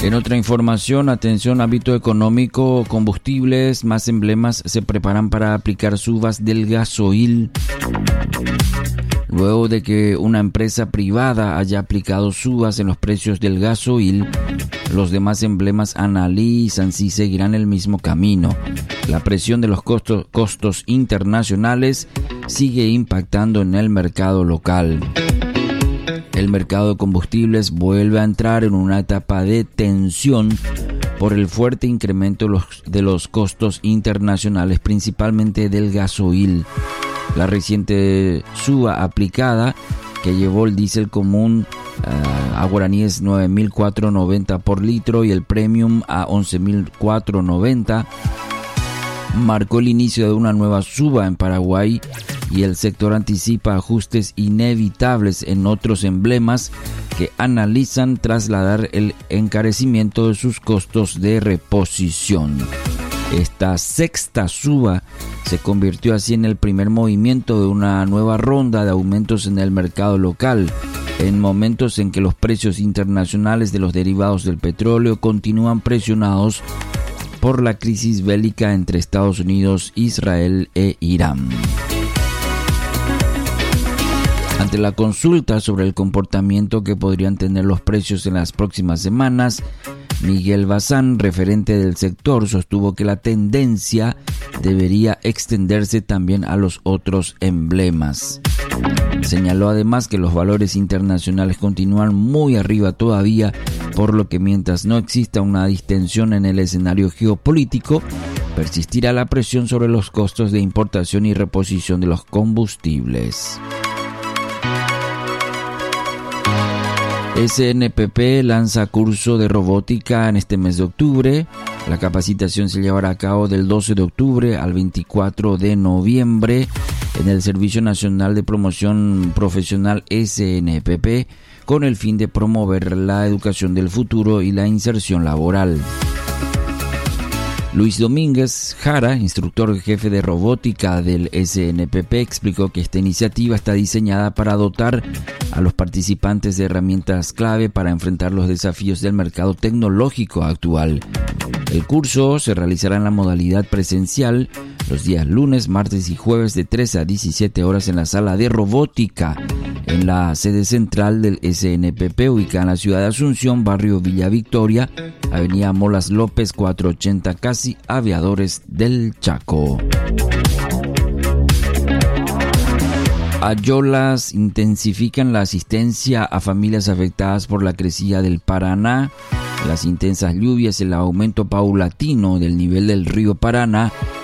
En otra información, atención, ámbito económico, combustibles, más emblemas se preparan para aplicar subas del gasoil. Luego de que una empresa privada haya aplicado subas en los precios del gasoil, los demás emblemas analizan si seguirán el mismo camino. La presión de los costos internacionales sigue impactando en el mercado local. El mercado de combustibles vuelve a entrar en una etapa de tensión por el fuerte incremento de los costos internacionales, principalmente del gasoil. La reciente suba aplicada que llevó el diésel común a guaraníes 9.490 por litro y el premium a 11.490 marcó el inicio de una nueva suba en Paraguay, y el sector anticipa ajustes inevitables en otros emblemas que analizan trasladar el encarecimiento de sus costos de reposición. Esta sexta suba se convirtió así en el primer movimiento de una nueva ronda de aumentos en el mercado local, en momentos en que los precios internacionales de los derivados del petróleo continúan presionados por la crisis bélica entre Estados Unidos, Israel e Irán. Ante la consulta sobre el comportamiento que podrían tener los precios en las próximas semanas, Miguel Bazán, referente del sector, sostuvo que la tendencia debería extenderse también a los otros emblemas. Señaló además que los valores internacionales continúan muy arriba todavía, por lo que mientras no exista una distensión en el escenario geopolítico, persistirá la presión sobre los costos de importación y reposición de los combustibles. SNPP lanza curso de robótica en este mes de octubre. La capacitación se llevará a cabo del 12 de octubre al 24 de noviembre en el Servicio Nacional de Promoción Profesional SNPP, con el fin de promover la educación del futuro y la inserción laboral. Luis Domínguez Jara, instructor jefe de robótica del SNPP, explicó que esta iniciativa está diseñada para dotar a los participantes de herramientas clave para enfrentar los desafíos del mercado tecnológico actual. El curso se realizará en la modalidad presencial los días lunes, martes y jueves de 13 a 17 horas en la sala de robótica en la sede central del SNPP, ubicada en la ciudad de Asunción, barrio Villa Victoria, avenida Molas López 480, casi Aviadores del Chaco. Ayolas intensifican la asistencia a familias afectadas por la crecida del Paraná. Las intensas lluvias y el aumento paulatino del nivel del río Paraná